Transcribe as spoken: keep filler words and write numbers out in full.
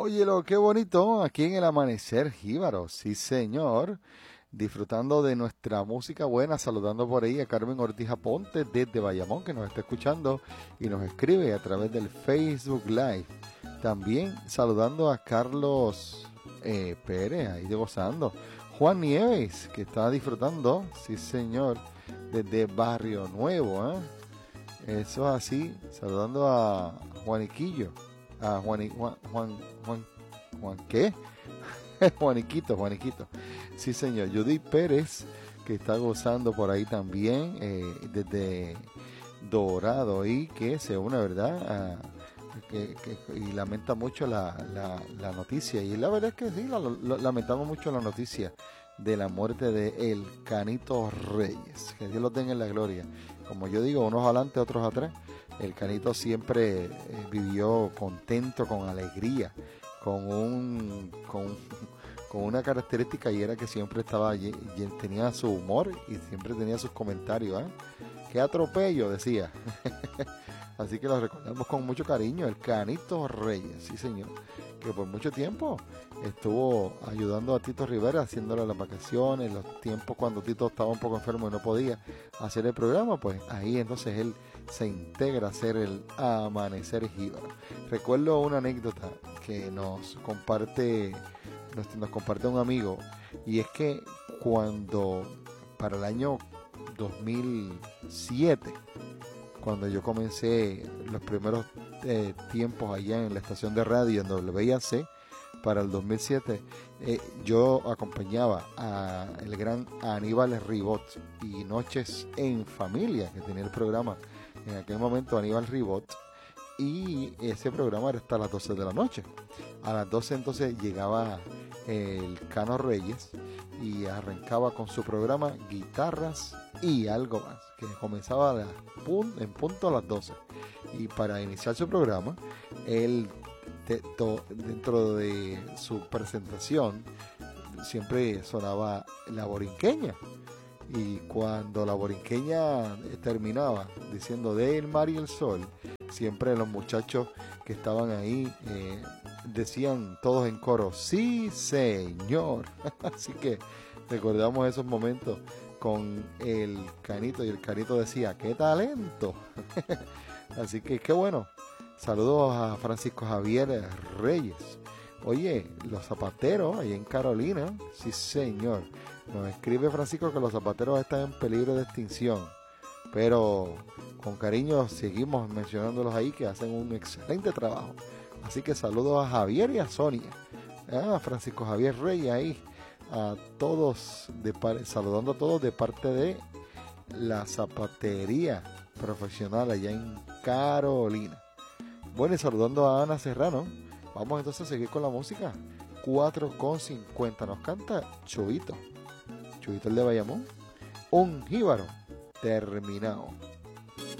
Óyelo, qué bonito, aquí en el amanecer jíbaro, sí señor, disfrutando de nuestra música buena, saludando por ahí a Carmen Ortiz Aponte desde Bayamón, que nos está escuchando y nos escribe a través del Facebook Live. También saludando a Carlos eh, Pérez, ahí de gozando. Juan Nieves, que está disfrutando, sí señor, desde Barrio Nuevo, ¿eh? Eso así, saludando a Juaniquillo, a Juani, Juan, Juan, Juan, Juan, ¿qué? Juaniquito, Juaniquito. Sí, señor. Judith Pérez, que está gozando por ahí también, eh, desde Dorado, y que se une, ¿verdad? A- que, que- y lamenta mucho la, la, la noticia. Y la verdad es que sí, la- la- lamentamos mucho la noticia de la muerte de El Canito Reyes. Que Dios lo tenga en la gloria. Como yo digo, unos adelante, otros atrás. El Canito siempre eh, vivió contento, con alegría, con un, con, con una característica, y era que siempre estaba allí, y tenía su humor y siempre tenía sus comentarios, ¿eh? ¡Qué atropello! Decía. Así que lo recordamos con mucho cariño, el Canito Reyes, sí señor, que por mucho tiempo estuvo ayudando a Tito Rivera, haciéndole las vacaciones, los tiempos cuando Tito estaba un poco enfermo y no podía hacer el programa, pues ahí entonces él se integra a hacer el Amanecer Jíbaro. Recuerdo una anécdota que nos comparte, nos, nos comparte un amigo, y es que cuando para el año dos mil siete, cuando yo comencé los primeros eh, tiempos allá en la estación de radio en W I A C, para el dos mil siete, eh, yo acompañaba a el gran Aníbal Ribot y Noches en Familia, que tenía el programa en aquel momento Aníbal Ribot, y ese programa era hasta las doce de la noche. A las doce entonces llegaba el Cano Reyes y arrancaba con su programa Guitarras y Algo Más, que comenzaba a las pun- en punto a las doce. Y para iniciar su programa, él, te- to- dentro de su presentación, siempre sonaba La Borinqueña. Y cuando La Borinqueña eh, terminaba diciendo del mar y el sol, siempre los muchachos que estaban ahí eh, decían todos en coro, sí señor. Así que recordamos esos momentos con el Canito, y el Canito decía, ¡qué talento! Así que qué bueno. Saludos a Francisco Javier Reyes. Oye, los zapateros ahí en Carolina, sí señor. Nos escribe Francisco que los zapateros están en peligro de extinción, pero con cariño seguimos mencionándolos ahí, que hacen un excelente trabajo. Así que saludos a Javier y a Sonia, a Francisco Javier Reyes ahí, a todos, de par- saludando a todos de parte de la zapatería profesional allá en Carolina. Bueno, y saludando a Ana Serrano, vamos entonces a seguir con la música. cuatro con cincuenta nos canta Chubito, Chubito el de Bayamón, un jíbaro terminado.